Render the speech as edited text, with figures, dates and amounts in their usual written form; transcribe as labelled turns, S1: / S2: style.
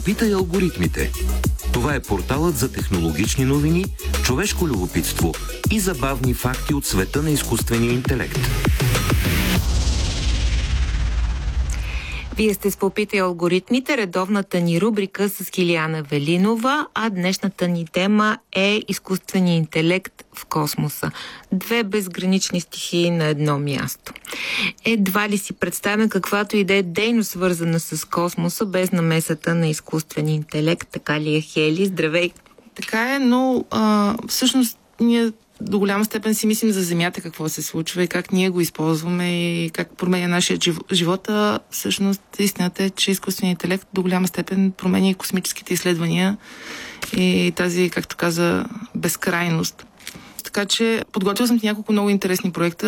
S1: Попитай алгоритмите. Това е порталът за технологични новини, човешко любопитство и забавни факти от света на изкуствения интелект.
S2: Вие сте с Попитай алгоритмите, редовната ни рубрика с Килияна Велинова, а днешната ни тема е изкуственият интелект в космоса. Две безгранични стихии на едно място. Едва ли си представяме каквато и да е дейност, свързана с космоса, без намесата на изкуствения интелект. Така ли е, Хели? Здравей!
S3: Така е, но всъщност ние до голяма степен си мислим за Земята, какво се случва и как ние го използваме и как променя нашия живот. Всъщност истината е, че изкуственият интелект до голяма степен променя и космическите изследвания и тази, както каза, безкрайност. Така че подготвил съм ти няколко много интересни проекта,